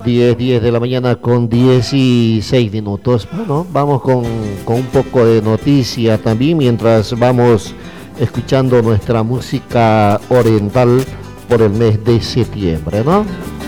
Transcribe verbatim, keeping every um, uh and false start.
diez diez de la mañana con dieciséis minutos. Bueno, vamos con, con un poco de noticia también mientras vamos escuchando nuestra música oriental por el mes de septiembre, ¿no?